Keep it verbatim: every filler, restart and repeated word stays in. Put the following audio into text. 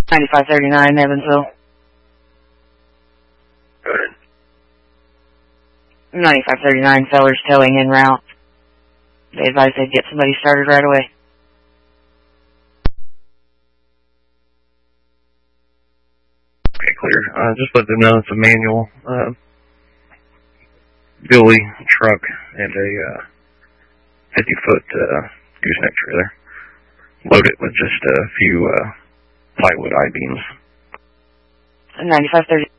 ninety-five thirty-nine, Evansville. Go ahead. ninety-five thirty-nine, Feller's towing en route. They advised they'd get somebody started right away. Okay, clear. Uh, just let them know it's a manual uh, dually truck and a uh, fifty-foot uh, gooseneck trailer. Load it with just a few uh, plywood I-beams. ninety-five thirty.